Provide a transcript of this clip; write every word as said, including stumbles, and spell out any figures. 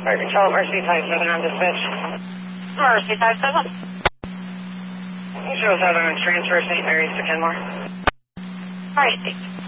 Fire Control, Mercy five seven on dispatch. Mercy five seven. zero seven on transfer Saint Mary's to Kenmore. All right, thanks.